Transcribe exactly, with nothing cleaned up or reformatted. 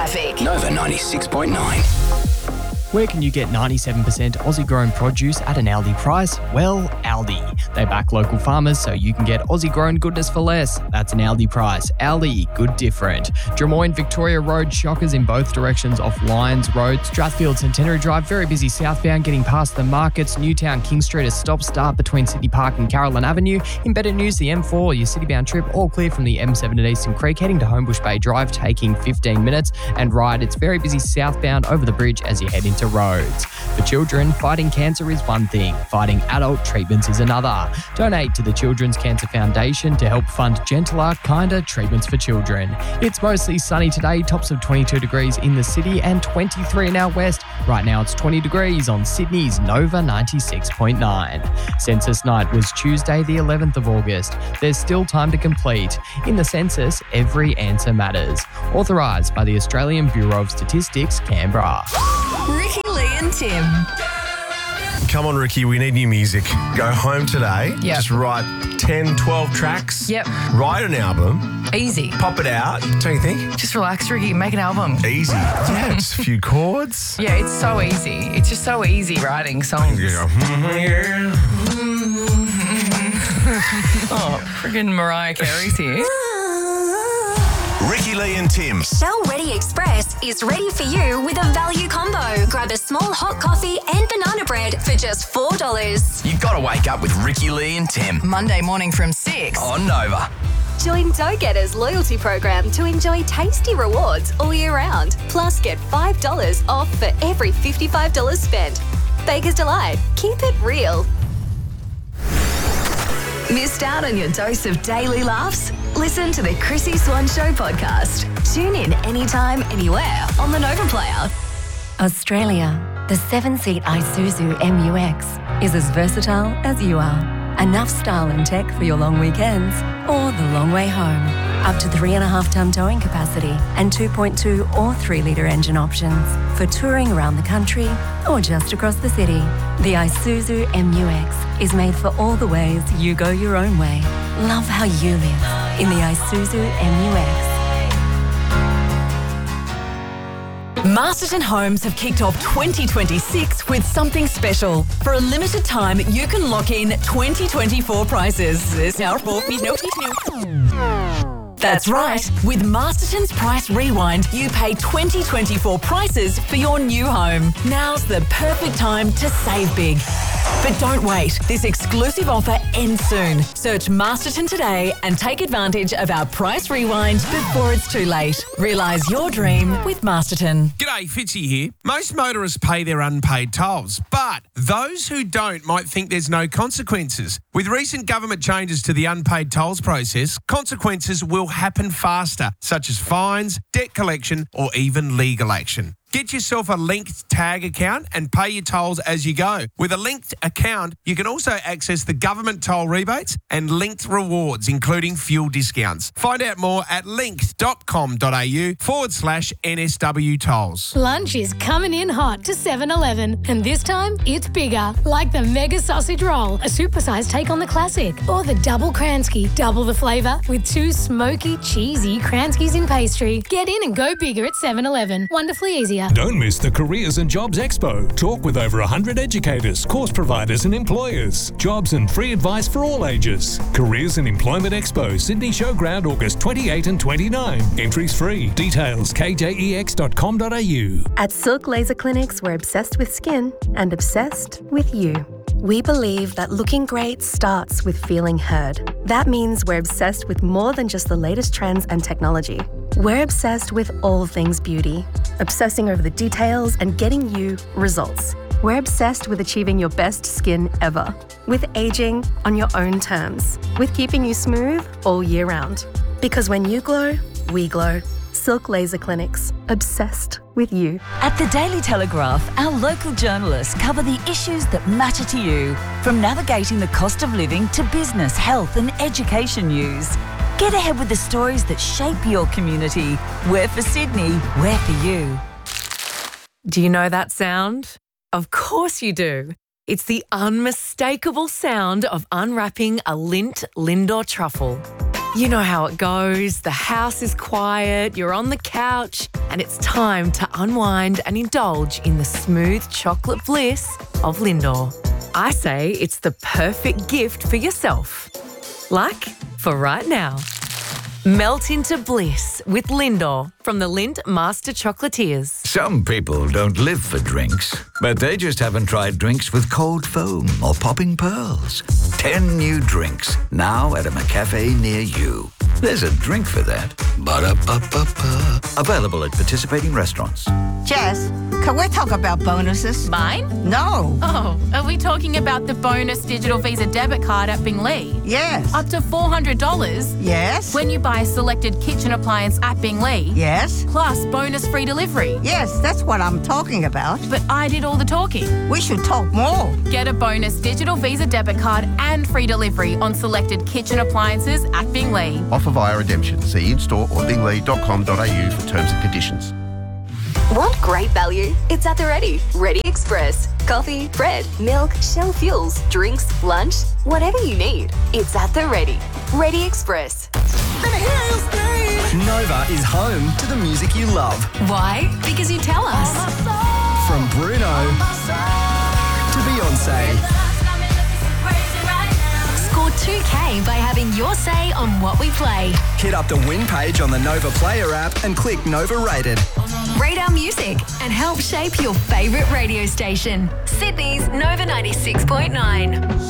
traffic. Nova ninety-six point nine. Where can you get ninety-seven percent Aussie-grown produce at an Aldi price? Well, Aldi. They back local farmers so you can get Aussie-grown goodness for less. That's an Aldi price. Aldi, good different. Drummoyne Victoria Road, shockers in both directions off Lyons Road. Strathfield Centenary Drive, very busy southbound getting past the markets. Newtown King Street, a stop-start between Sydney Park and Caroline Avenue. In better news, the M four, your city-bound trip, all clear from the M seven at Eastern Creek, heading to Homebush Bay Drive, taking fifteen minutes. And right, it's very busy southbound over the bridge as you head into roads. For children, fighting cancer is one thing, fighting adult treatments is another. Donate to the Children's Cancer Foundation to help fund gentler, kinder treatments for children. It's mostly sunny today, tops of twenty-two degrees in the city and twenty-three in our west. Right now it's twenty degrees on Sydney's Nova ninety-six point nine. Census night was Tuesday the eleventh of August. There's still time to complete. In the census, every answer matters. Authorised by the Australian Bureau of Statistics, Canberra. Ricky, Lee and Tim. Come on, Ricky, we need new music. Go home today. Yep. Just write ten, twelve tracks. Yep. Write an album. Easy. Pop it out. Don't you think? Just relax, Ricky. Make an album. Easy. Yeah, just a few chords. Yeah, it's so easy. It's just so easy writing songs. You go, "Mm, yeah." Oh, friggin' Mariah Carey's here. Ricky, Lee and Tim. Shell Ready Express is ready for you with a value combo. Grab a small hot coffee and banana bread for just four dollars. You gotta wake up with Ricky, Lee and Tim Monday morning from six. on Nova. Join Dough Getters loyalty program to enjoy tasty rewards all year round. Plus, get five dollars off for every fifty-five dollars spent. Baker's Delight. Keep it real. Missed out on your dose of daily laughs? Listen to the Chrissy Swan Show podcast. Tune in anytime, anywhere on the Nova Player. Australia, the seven-seat Isuzu M U X is as versatile as you are. Enough style and tech for your long weekends or the long way home. Up to three and a half tonne towing capacity and two point two or three litre engine options for touring around the country or just across the city. The Isuzu M U X is made for all the ways you go your own way. Love how you live in the Isuzu M U X. Masterton Homes have kicked off twenty twenty-six with something special. For a limited time, you can lock in twenty twenty-four prices. That's right. With Masterton's Price Rewind, you pay twenty twenty-four prices for your new home. Now's the perfect time to save big. But don't wait. This exclusive offer ends soon. Search Masterton today and take advantage of our Price Rewind before it's too late. Realise your dream with Masterton. G'day, Fitzy here. Most motorists pay their unpaid tolls, but those who don't might think there's no consequences. With recent government changes to the unpaid tolls process, consequences will happen faster, such as fines, debt collection, or even legal action. Get yourself a linked tag account and pay your tolls as you go. With a linked account, you can also access the government toll rebates and linked rewards, including fuel discounts. Find out more at linked.com.au forward slash NSW tolls. Lunch is coming in hot to seven eleven, and this time it's bigger, like the Mega Sausage Roll, a supersized take on the classic, or the Double Kransky, double the flavour with two smoky, cheesy Kranskys in pastry. Get in and go bigger at seven eleven. Wonderfully easier. Don't miss the Careers and Jobs Expo. Talk with over one hundred educators, course providers and employers. Jobs and free advice for all ages. Careers and Employment Expo, Sydney Showground, August twenty-eighth and twenty-ninth. Entries free. Details k j e x dot com dot a u. At Silk Laser Clinics, we're obsessed with skin and obsessed with you. We believe that looking great starts with feeling heard. That means we're obsessed with more than just the latest trends and technology. We're obsessed with all things beauty, obsessing over the details and getting you results. We're obsessed with achieving your best skin ever, with aging on your own terms, with keeping you smooth all year round. Because when you glow, we glow. Silk Laser Clinics, obsessed with you. At the Daily Telegraph, our local journalists cover the issues that matter to you, from navigating the cost of living to business, health and education news. Get ahead with the stories that shape your community. We're for Sydney, we're for you. Do you know that sound? Of course you do. It's the unmistakable sound of unwrapping a Lindt Lindor truffle. You know how it goes. The house is quiet, you're on the couch, and it's time to unwind and indulge in the smooth chocolate bliss of Lindor. I say it's the perfect gift for yourself. Like for right now. Melt into bliss with Lindor from the Lindt Master Chocolatiers. Some people don't live for drinks, but they just haven't tried drinks with cold foam or popping pearls. Ten new drinks now at a McCafe near you. There's a drink for that. Ba-da-ba-ba-ba. Available at participating restaurants. Jess, can we talk about bonuses? Mine? No. Oh, are we talking about the bonus digital Visa debit card at Binglee? Yes. Up to four hundred dollars? Yes. When you buy a selected kitchen appliance at Binglee? Yes. Plus bonus free delivery? Yes, that's what I'm talking about. But I did all the talking. We should talk more. Get a bonus digital Visa debit card and free delivery on selected kitchen appliances at Binglee. Offer via redemption. See in-store or binglee dot com dot a u for terms and conditions. Want great value? It's at the Ready. Ready Express. Coffee, bread, milk, Shell fuels, drinks, lunch, whatever you need. It's at the Ready. Ready Express. Nova is home to the music you love. Why? Because you tell us. From Bruno to Beyonce. Score two K by having your say on what we play. Hit up the win page on the Nova Player app and click Nova Rated. Rate our music and help shape your favourite radio station. Sydney's Nova ninety-six point nine.